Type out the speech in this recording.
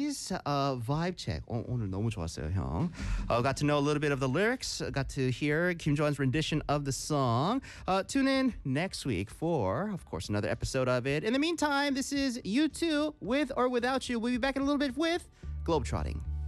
Days vibe check. 오늘 너무 좋았어요, 형. Got to know a little bit of the lyrics. Got to hear Kim Jo-eun's rendition of the song. Tune in next week for, of course, another episode of it. In the meantime, this is U2 with or without you. We'll be back in a little bit with Globetrotting.